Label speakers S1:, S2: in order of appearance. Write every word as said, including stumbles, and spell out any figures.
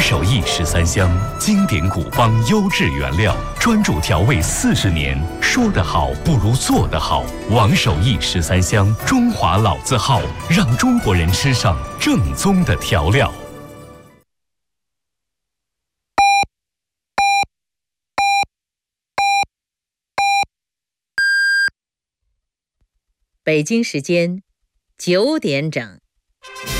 S1: 手艺十三香，经典古方优质原料，专注调味四十年。说得好不如做得好。王手艺十三香，中华老字号，让中国人吃上正宗的调料。
S2: 北京时间九点整。